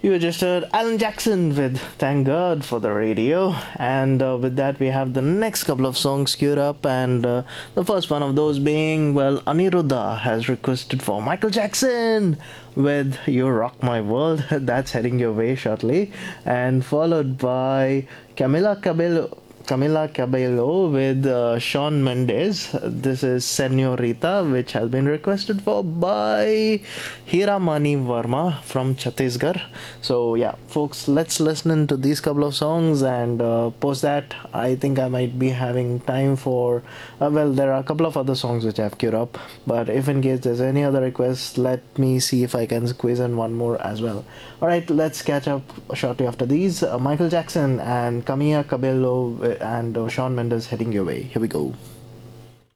You just heard Alan Jackson with Thank God for the Radio. And with that, we have the next couple of songs queued up. And the first one of those being, well, Aniruddha has requested for Michael Jackson with You Rock My World. That's heading your way shortly. And followed by Camila Cabello with Shawn Mendes. This is Senorita, which has been requested for by Hiramani Verma from Chhattisgarh. So, yeah, folks, let's listen into these couple of songs and post that. I think I might be having time for. Well, there are a couple of other songs which I've queued up, but if in case there's any other requests, let me see if I can squeeze in one more as well. Alright, let's catch up shortly after these. Michael Jackson and Camila Cabello and Shawn Mendes heading your way. Here we go.